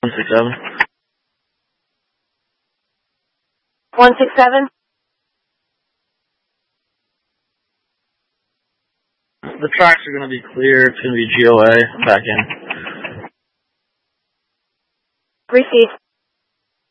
167. 167? The tracks are going to be clear. It's going to be GOA. Back in. Receive.